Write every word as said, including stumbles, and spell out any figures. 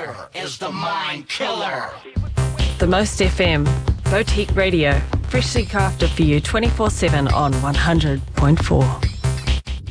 Here is the Mind Killer. The Most F M, Boutique Radio, freshly crafted for you twenty-four seven on one hundred point four.